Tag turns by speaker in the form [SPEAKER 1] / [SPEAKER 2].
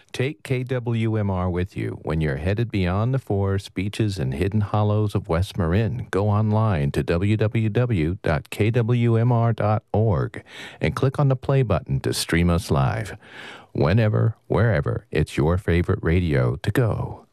[SPEAKER 1] Take KWMR with you when you're headed beyond the forests, beaches, and hidden hollows of West Marin. Go online to www.kwmr.org and click on the play button to stream us live. Whenever, wherever, it's your favorite radio to go.